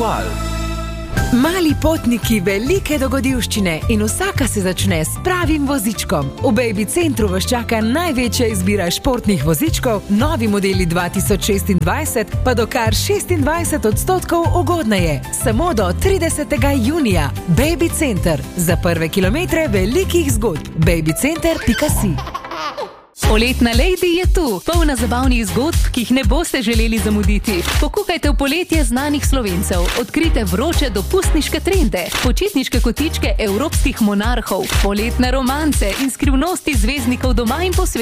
Aktual. Mali potniki, velike dogodivščine in vsaka se začne s pravim vozičkom. V Baby Centru vas čaka največja izbira športnih vozičkov, novi modeli 2026 pa do kar 26% ugodneje. Samo do 30. junija. Baby Center. Za prve kilometre velikih zgodb. babycenter.si. Poletna Lady je tu, polna zabavnih zgodb, ki jih ne boste želeli zamuditi. Pokukajte v poletje znanih Slovencev, odkrite vroče dopustniške trende, počitniške kotičke evropskih monarhov, poletne romance in skrivnosti zvezdnikov doma in po svetu.